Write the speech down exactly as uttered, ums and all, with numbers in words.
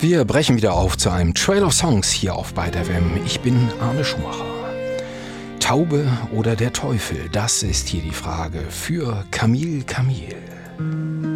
Wir brechen wieder auf zu einem Trail of Songs hier auf Byte F M. Ich bin Arne Schumacher. Taube oder der Teufel, das ist hier die Frage für Camille Camille.